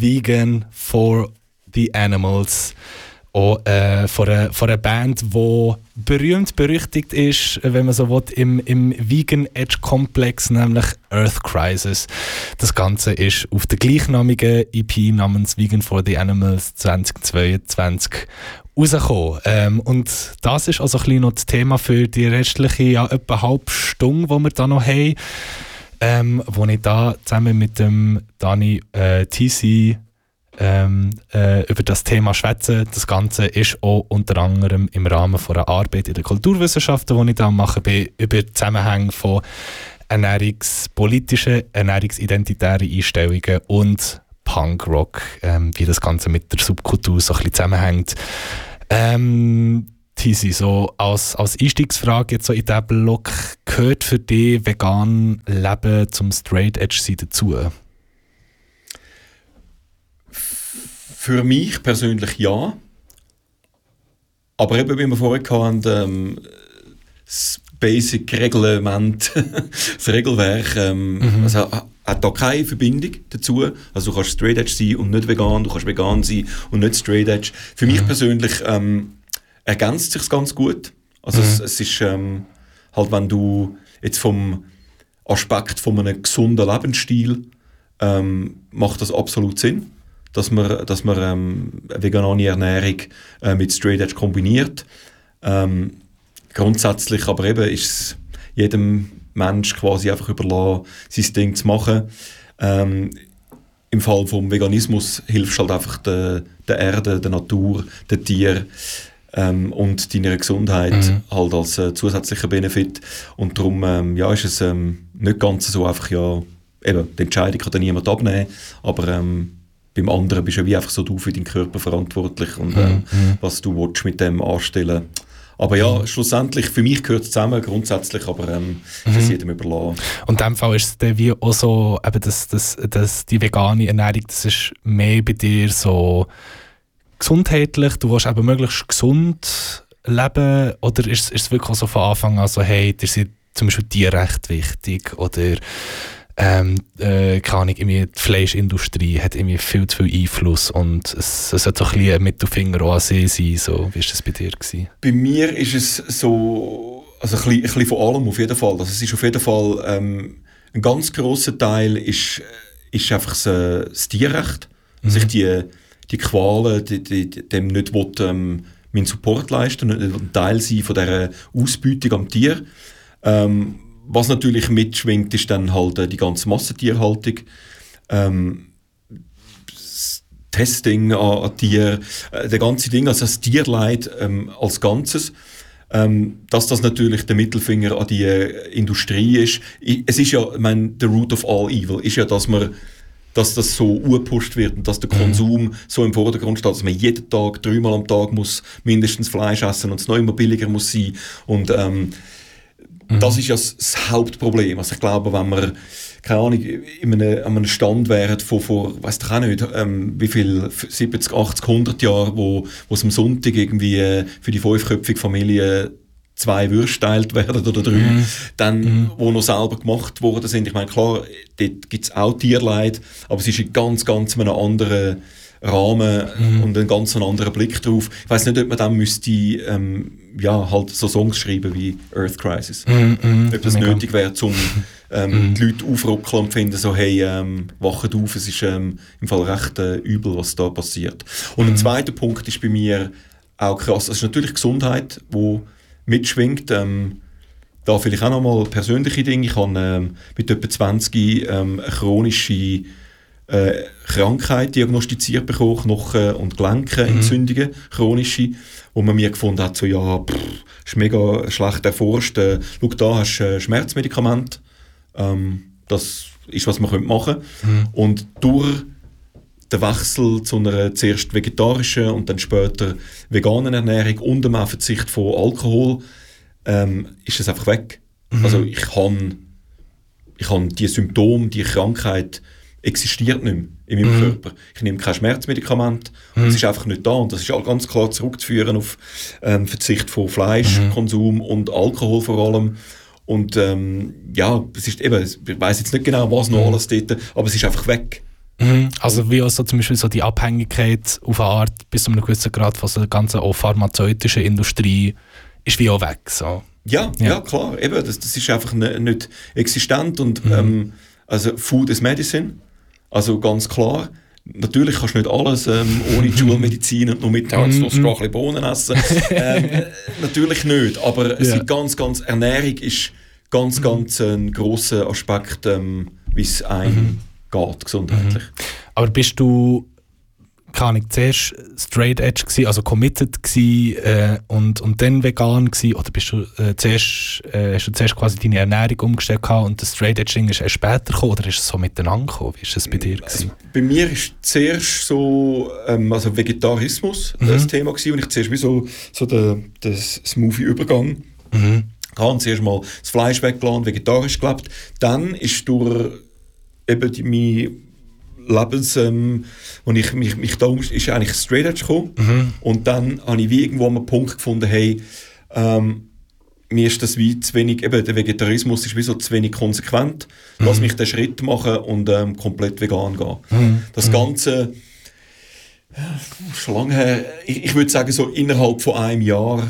Vegan for the Animals. Auch von einer Band, die berühmt berüchtigt ist, wenn man so will, im Vegan Edge Komplex, nämlich Earth Crisis. Das Ganze ist auf der gleichnamigen EP namens Vegan for the Animals 2022 rausgekommen. Und das ist also ein bisschen noch das Thema für die restliche etwa halbe Stunde, die wir da noch haben, wo ich da zusammen mit dem Dani TC über das Thema schwätzen. Das Ganze ist auch unter anderem im Rahmen von einer Arbeit in den Kulturwissenschaften, die ich da mache, über Zusammenhänge von ernährungspolitischen, ernährungsidentitären Einstellungen und Punkrock, wie das Ganze mit der Subkultur so ein bisschen zusammenhängt. Tisi, so als Einstiegsfrage jetzt so in diesen Blog, gehört für dich vegan Leben zum Straight Edge sein dazu? Für mich persönlich ja. Aber eben, wie wir vorher hatten, das Basic-Reglement, das Regelwerk, also hat da keine Verbindung dazu. Also du kannst Straight Edge sein und nicht vegan, du kannst vegan sein und nicht Straight Edge. Für mich persönlich ergänzt sich ganz gut. Also es ist halt, wenn du jetzt vom Aspekt von einem gesunden Lebensstil macht das absolut Sinn, dass man vegane Ernährung mit Straight Edge kombiniert. Grundsätzlich aber eben ist es jedem Mensch quasi einfach überlassen, sein Ding zu machen. Im Fall vom Veganismus hilfst du halt einfach der Erde, der Natur, den Tieren und deiner Gesundheit halt als zusätzlicher Benefit. Und darum ist es nicht ganz so einfach, eben, die Entscheidung kann dann niemand abnehmen, aber beim anderen bist du wie einfach so du für deinen Körper verantwortlich und was du willst mit dem anstellen. Aber ja, schlussendlich, für mich gehört es zusammen, grundsätzlich, aber ist es jedem überlassen. Und in dem Fall ist es dann wie auch so, eben die vegane Ernährung, das ist mehr bei dir so gesundheitlich, du willst eben möglichst gesund leben, oder ist es wirklich so von Anfang an so, hey, dir sind zum Beispiel Tierrechte wichtig, oder keine Ahnung, die Fleischindustrie hat irgendwie viel zu viel Einfluss und es sollte so ein bisschen ein Mittelfinger an See sein. So, wie war das bei dir gewesen? Bei mir ist es so, also ein bisschen von allem auf jeden Fall. Also es ist auf jeden Fall ein ganz grosser Teil ist einfach das Tierrecht. Also ich die Qualen, dem nicht meinen Support leisten, nicht ein Teil sein von dieser Ausbeutung am Tier. Was natürlich mitschwingt, ist dann halt die ganze Massentierhaltung, das Testing an Tieren, der ganze Ding, also das Tierleid als Ganzes, dass das natürlich der Mittelfinger an die Industrie ist. Es ist ja, ich meine, the root of all evil ist ja, dass das so gepusht wird und dass der Konsum so im Vordergrund steht, dass man jeden Tag, 3-mal am Tag muss mindestens Fleisch essen und es noch immer billiger muss sein. Und das ist ja das Hauptproblem. Also ich glaube, wenn wir, keine Ahnung, an einem Stand wären von weiss doch auch nicht, wie viel, 70, 80, 100 Jahren, wo es am Sonntag irgendwie für die 5-köpfige Familie 2 Würste geteilt werden oder 3, dann, wo noch selber gemacht worden sind. Ich meine, klar, dort gibt es auch Tierleid, aber es ist in ganz, ganz einem anderen Rahmen und einen ganz anderen Blick drauf. Ich weiss nicht, ob man dann müsste halt so Songs schreiben wie Earth Crisis. Ob das nötig wäre, um die Leute aufruckeln und finden so, hey, wacht auf, es ist im Fall recht übel, was da passiert. Und ein zweiter Punkt ist bei mir auch krass. Es ist natürlich Gesundheit, die mitschwingt. Da vielleicht auch nochmal persönliche Dinge. Ich habe mit etwa 20 eine chronische Krankheit diagnostiziert bekommen, Knochen- und Gelenkenentzündungen, chronische, wo man mir gefunden hat, so, ja, ist mega schlecht erforscht, schau, da hast du Schmerzmedikament, das ist, was man machen könnte. Und durch den Wechsel zu einer zuerst vegetarischen und dann später veganen Ernährung und dem Verzicht von Alkohol, ist es einfach weg. Also ich habe die Symptome, die Krankheit existiert nicht mehr in meinem Körper. Ich nehme kein Schmerzmedikament und es ist einfach nicht da. Und das ist auch ganz klar zurückzuführen auf Verzicht von Fleischkonsum und Alkohol vor allem. Und es ist eben, ich weiss jetzt nicht genau, was noch alles dort, aber es ist einfach weg. Also wie auch so zum Beispiel so die Abhängigkeit auf eine Art bis zu einem gewissen Grad von so der ganzen auch pharmazeutischen Industrie ist wie auch weg. So. Ja, klar. Eben, das ist einfach nicht existent. Und also Food is Medicine. Also ganz klar. Natürlich kannst du nicht alles ohne die Schulmedizin und nur mittags noch ein bisschen Bohnen essen. Natürlich nicht. Aber es ist ganz, Ernährung ist ganz ein grosser Aspekt, wie es einem geht, gesundheitlich. Aber bist du zuerst straight edge gewesen, also committed gewesen, und dann vegan gewesen, oder bist du hast du zuerst quasi deine Ernährung umgestellt und das straight edge Ding ist erst später gekommen, oder ist es so miteinander gekommen? Wie ist es bei dir gewesen? Bei mir ist zuerst so also Vegetarismus das Thema gewesen, und ich zuerst wie so der Smoothie-Übergang. Ich habe zuerst mal das Fleisch weggelassen, vegetarisch gelebt. Dann ist durch eben meine Lebens, und ich mich da ist eigentlich straight edge gekommen. Und dann habe ich wie irgendwo einen Punkt gefunden, hey, mir ist das wie zu wenig, eben der Vegetarismus ist wie so zu wenig konsequent. Lass mich den Schritt machen und komplett vegan gehen. Das Ganze, schon lange her, ich würde sagen, so innerhalb von einem Jahr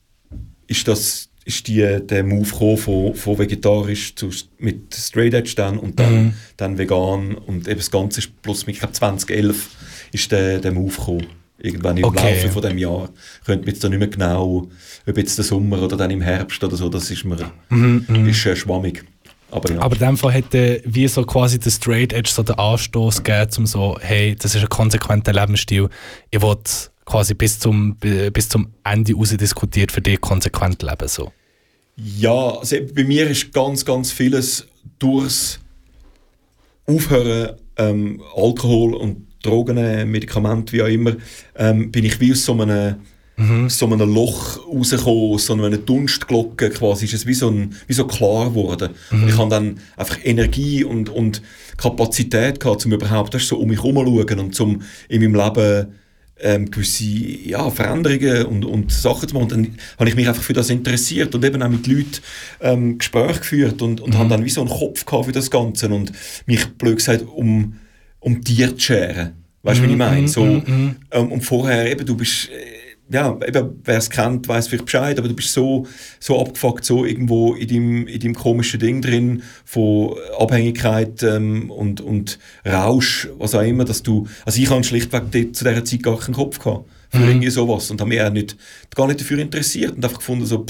ist der Move gekommen von vegetarisch mit Straight Edge dann und dann vegan, und eben das Ganze ist plus, ich glaube 2011 ist der Move gekommen. Irgendwann im Laufe von dem Jahr. Könnte man jetzt da nicht mehr genau, ob jetzt der Sommer oder dann im Herbst oder so, das ist mir ist schwammig. Aber in dem Fall hätte wie so quasi der Straight Edge so den Anstoß gegeben, um so, hey, das ist ein konsequenter Lebensstil, ich will quasi bis zum Ende raus diskutiert für dich konsequent leben. So. Ja, also bei mir ist ganz vieles durchs Aufhören, Alkohol und Drogen, Medikamente, wie auch immer, bin ich wie aus so einem Loch rausgekommen, aus so einer Dunstglocke quasi, ist es wie so klar geworden. Ich habe dann einfach Energie und Kapazität gehabt, um überhaupt so um mich herum zu schauen und um in meinem Leben gewisse Veränderungen und Sachen zu machen. Und dann habe ich mich einfach für das interessiert und eben auch mit Leuten Gespräche geführt und habe dann wie so einen Kopf gehabt für das Ganze und mich, blöd gesagt, um Tiere zu scheren. Weißt du, wie ich meine? So, und vorher, eben, du bist, eben, wer es kennt, weiss vielleicht Bescheid, aber du bist so abgefuckt, so irgendwo in deinem komischen Ding drin, von Abhängigkeit und Rausch, was auch immer, dass du, also ich habe schlichtweg zu dieser Zeit gar keinen Kopf gehabt für irgendwie sowas und habe mich gar nicht dafür interessiert und einfach gefunden, so,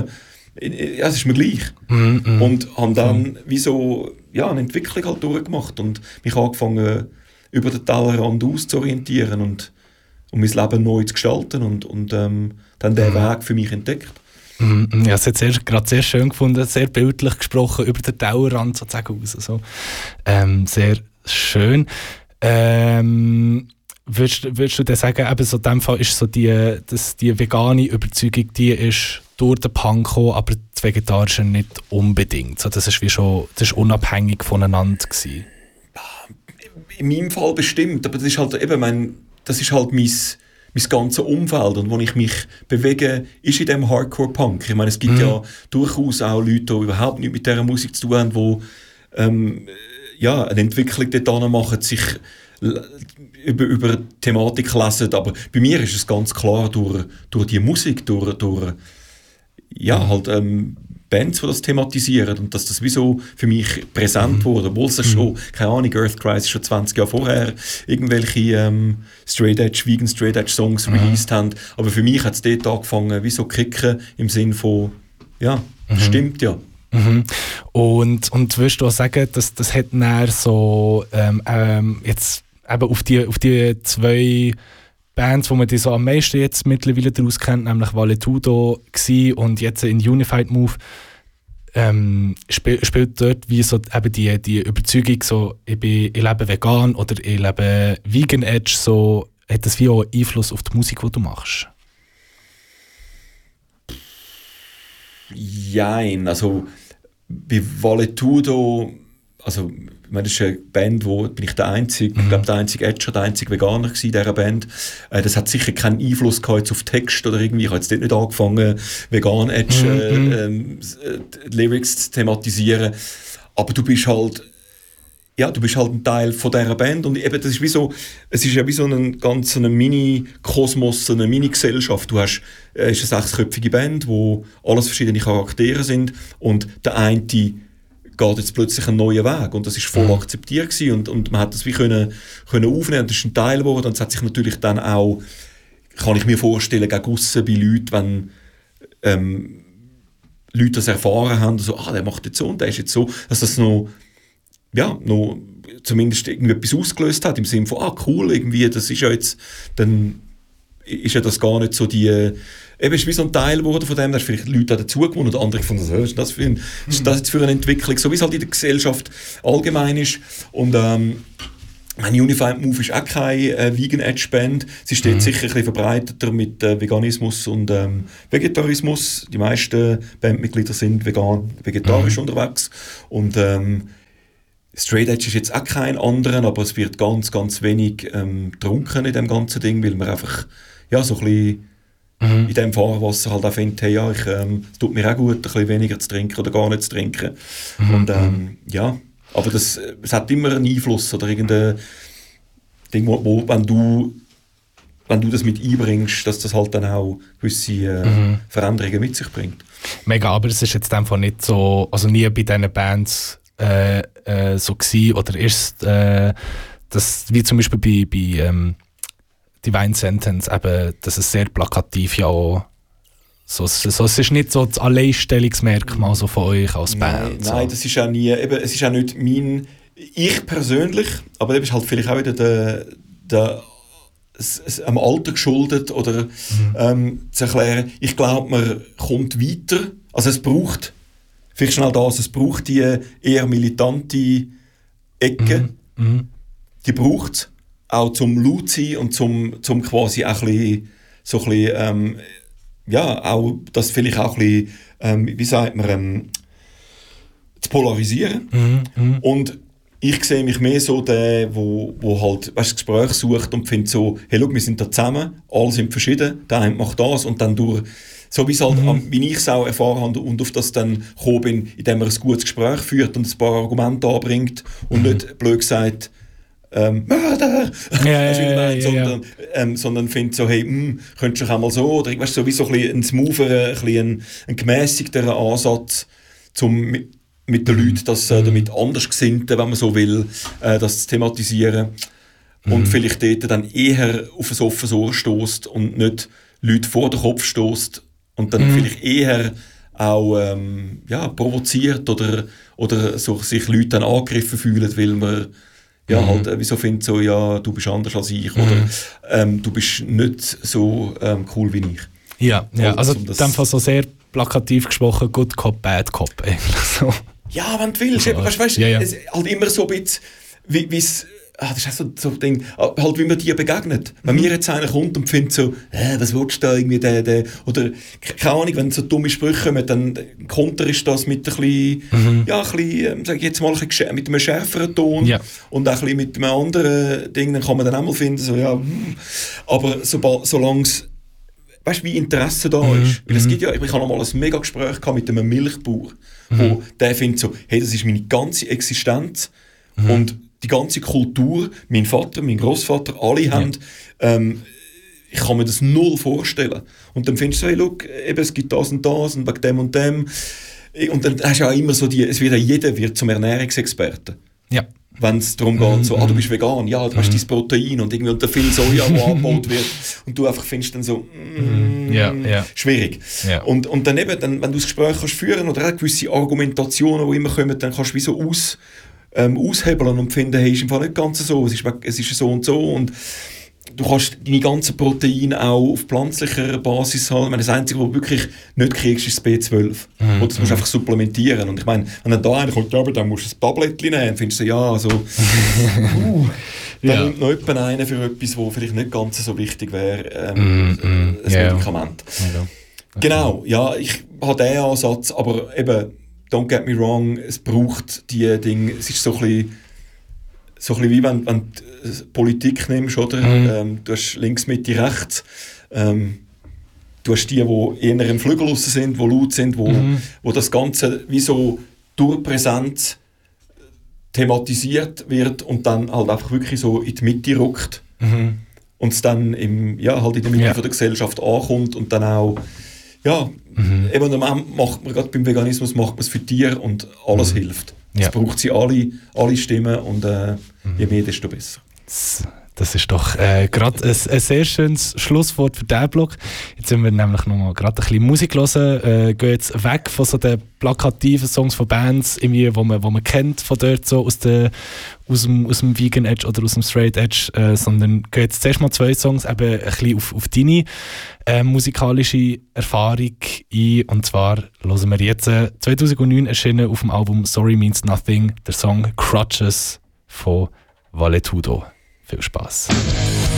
es ist mir gleich. Und habe dann wie so, eine Entwicklung halt durchgemacht und mich angefangen, über den Tellerrand auszurientieren und mein Leben neu zu gestalten und dann den Weg für mich entdeckt. Ja, es hat gerade sehr schön gefunden, sehr bildlich gesprochen, über den Tellerrand sozusagen raus. So. Sehr schön. Würdest du dann sagen, eben so in dem Fall ist so die vegane Überzeugung, die ist durch den Punk gekommen, aber das Vegetarische nicht unbedingt. So, das ist unabhängig voneinander gewesen. In meinem Fall bestimmt, aber das ist halt eben mein ganzes Umfeld und wo ich mich bewege, ist in dem Hardcore-Punk. Ich meine, es gibt ja durchaus auch Leute, die überhaupt nichts mit dieser Musik zu tun haben, die eine Entwicklung dort machen, sich über Thematik lesen, aber bei mir ist es ganz klar durch die Musik, durch Bands, die das thematisieren und dass das wie so für mich präsent wurde, obwohl es schon, keine Ahnung, Earth Crisis schon 20 Jahre vorher irgendwelche Vegan Straight Edge Songs released haben, aber für mich hat es dort angefangen, wie so kicken im Sinn von, stimmt ja. Und würdest du auch sagen, dass das hat dann so jetzt eben auf die zwei Bands, wo man die so am meisten jetzt mittlerweile daraus kennt, nämlich Valetudo und jetzt in Unified Move, spielt dort wie so eben die Überzeugung, so, ich lebe vegan oder ich lebe Vegan Edge, so, hat das wie auch Einfluss auf die Musik, die du machst? Jein, also bei Valetudo, also ich meine, das ist eine Band, wo bin ich der einzige, ich glaube der einzige Edger, der einzige Veganer in dieser Band. Das hat sicher keinen Einfluss gehabt auf Text oder irgendwie. Ich habe jetzt dort nicht angefangen, vegan Edge Lyrics zu thematisieren. Aber du bist halt ja, du bist halt ein Teil von dieser Band und eben, das ist wie so, es ist ja wie so ein ganz Mini-Kosmos, eine Mini-Gesellschaft. Du hast eine 6-köpfige Band, wo alles verschiedene Charaktere sind und der eine geht jetzt plötzlich einen neuen Weg und das ist voll akzeptiert gewesen und man hat das wie können aufnehmen, das ist ein Teil geworden und es hat sich natürlich dann auch, kann ich mir vorstellen, gegen aussen bei Leuten, wenn Leute das erfahren haben, so, der macht jetzt so und der ist jetzt so, dass das noch zumindest irgendwie etwas ausgelöst hat, im Sinne von, cool, irgendwie, das ist ja jetzt, dann ist ja das gar nicht so die, eben ist wie so ein Teil geworden von dem, da ist vielleicht Leute dazu gewonnen und andere von was ist das jetzt für eine Entwicklung, so wie es halt in der Gesellschaft allgemein ist und Unified Move ist auch keine Vegan Edge Band. Sie steht sicher ein bisschen verbreiteter mit Veganismus und Vegetarismus. Die meisten Bandmitglieder sind vegetarisch unterwegs und Straight Edge ist jetzt auch kein anderen, aber es wird ganz, ganz wenig getrunken in dem ganzen Ding, weil man einfach so ein bisschen in dem Fahrwasser halt auch findet, hey, es tut mir auch gut, ein bisschen weniger zu trinken oder gar nicht zu trinken. Und aber es hat immer einen Einfluss oder irgendein Ding, wo wenn du das mit einbringst, dass das halt dann auch gewisse Veränderungen mit sich bringt. Mega, aber es ist jetzt einfach nicht so, also nie bei diesen Bands so gewesen, oder ist das, wie zum Beispiel bei Divine Sentence, eben, dass es sehr plakativ ja auch so, es ist nicht so das Alleinstellungsmerkmal so von euch als Band. Nein, das ist auch nie, eben, es ist auch nicht ich persönlich, aber das ist halt vielleicht auch wieder am Alter geschuldet oder zu erklären, ich glaube, man kommt weiter, also es braucht vielleicht schnell es braucht die eher militante Ecke, die braucht es auch zum laut sein und zum quasi auch ein bisschen, auch das vielleicht auch ein bisschen, wie sagt man, zu polarisieren. Und ich sehe mich mehr so der, wo halt das Gespräch sucht und findet so, hey, schau, wir sind da zusammen, alle sind verschieden, der eine macht das und dann durch, so wie es halt, wie ich es auch erfahren habe und auf das dann gekommen bin, indem er ein gutes Gespräch führt und ein paar Argumente anbringt und nicht blöd gesagt, Mörder! Sondern findet so, hey, könntest du auch mal so, oder weißt, so wie so ein smoother, ein gemäßigterer Ansatz, zum mit den Leuten, oder mit Andersgesinnten, wenn man so will, das zu thematisieren. Und vielleicht dort dann eher auf ein offenes Ohr stößt und nicht Leute vor den Kopf stößt und dann vielleicht eher auch provoziert oder so sich Leute dann angegriffen fühlen, weil man halt, wieso findet so, du bist anders als ich oder du bist nicht so cool wie ich. Ja, also in dem Fall so sehr plakativ gesprochen, Good Cop, Bad Cop. So. Ja, wenn du willst. So, weißt, es halt immer so ein bisschen, wie es das ist auch so ein Ding, halt wie man dir begegnet. Wenn mir jetzt einer kommt und findet so, was willst du da irgendwie, oder keine Ahnung, wenn so dumme Sprüche kommen, dann Konter ist das mit ein bisschen, sag ich jetzt mal, mit einem schärferen Ton und auch ein bisschen mit einem anderen Ding, dann kann man dann auch mal finden, so, aber solange es, weißt du, wie Interesse da ist. Weil es gibt ja, ich habe noch mal ein mega Gespräch gehabt mit einem Milchbauer, wo der findet so, hey, das ist meine ganze Existenz und die ganze Kultur, mein Vater, mein Großvater, alle haben, ich kann mir das null vorstellen. Und dann findest du so, hey, look, eben, es gibt das und wegen dem und dem. Und dann hast du auch immer so jeder wird zum Ernährungsexperten. Ja. Wenn es darum geht, so, du bist vegan, du hast dein Protein und irgendwie und der viel Soja, der angebaut wird. Und du einfach findest dann so, schwierig. Ja. Und dann eben, wenn du das Gespräch kannst führen oder auch gewisse Argumentationen, die immer kommen, dann kannst du wie so aushebeln und finden, hey, ist im Fall nicht ganz so, es ist so und du kannst deine ganzen Proteine auch auf pflanzlicher Basis haben. Ich meine, das Einzige, was du wirklich nicht kriegst, ist das B12. Oder das musst du einfach supplementieren. Und ich meine, wenn dann da einer kommt, aber dann musst du ein Tablettchen nehmen, dann findest du so, dann nimmt noch jemand einen für etwas, was vielleicht nicht ganz so wichtig wäre, ein Medikament. Genau, ich habe diesen Ansatz, aber eben, don't get me wrong, es braucht die Dinge, es ist so ein bisschen wie wenn du Politik nimmst, oder? Du hast links, Mitte, rechts. Du hast die eher im Flügel raus sind, die laut sind, wo das Ganze wie so durchpräsent thematisiert wird und dann halt einfach wirklich so in die Mitte rückt und es dann halt in der Mitte von der Gesellschaft ankommt und dann auch eben am Ende macht man gerade beim Veganismus macht man es für Tiere und alles hilft. Es braucht sie alle Stimmen und je mehr, desto besser. Das ist doch gerade ein sehr schönes Schlusswort für diesen Blog. Jetzt sind wir nämlich noch mal gerade ein bisschen Musik hören, gehen jetzt weg von so den plakativen Songs von Bands, irgendwie, wo man kennt von dort, so aus dem Vegan Edge oder aus dem Straight Edge, sondern gehen jetzt zuerst mal 2 Songs eben ein bisschen auf deine musikalische Erfahrung ein. Und zwar hören wir jetzt 2009 erschienen auf dem Album Sorry Means Nothing, der Song Crutches von Valetudo. Viel Spaß.